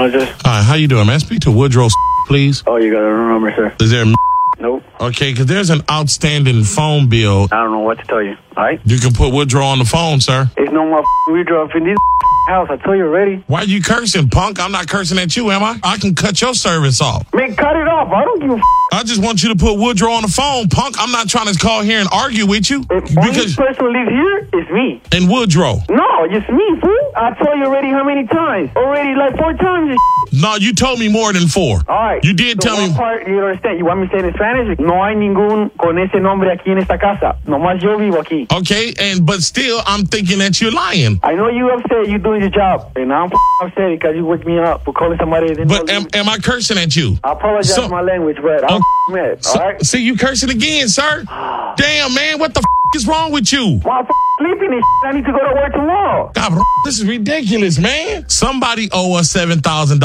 managers. All right, how you doing, man? Speak to Woodrow, please. Oh, you got a number, sir? Is there? Nope. Okay, because there's an outstanding phone bill. I don't know what to tell you. All right? You can put Woodrow on the phone, sir. It's no more withdraw in this house. I tell you already. Why you cursing, punk? I'm not cursing at you, am I? I can cut your service off. Man, cut it off. I don't give a I just want you to put Woodrow on the phone, punk. I'm not trying to call here and argue with you. If only person who lives here is me. And Woodrow. No, it's me, fool. I told you already how many times? Already like 4 times. No, you told me more than 4. All right. You did tell me. Part, you understand? You want me to say it in Spanish? No hay ningún con ese nombre aquí en esta casa. Nomás yo vivo aquí. Okay, but still, I'm thinking that you're lying. I know you upset. You're doing your job. And I'm upset because you woke me up for calling somebody. But am I cursing at you? I apologize for my language, but I'm mad. All right? See, you cursing again, sir. Damn, man, what the is wrong with you? Well, I'm sleeping and I need to go to work tomorrow. God, this is ridiculous, man. Somebody owe us $7,000.